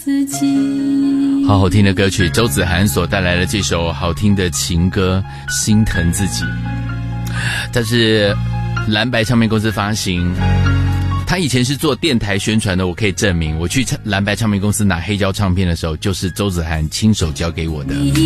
好好听的歌曲，周子涵所带来的这首好听的情歌《心疼自己》，它是蓝白唱片公司发行。他以前是做电台宣传的，我可以证明，我去蓝白唱片公司拿黑胶唱片的时候，就是周子涵亲手交给我的。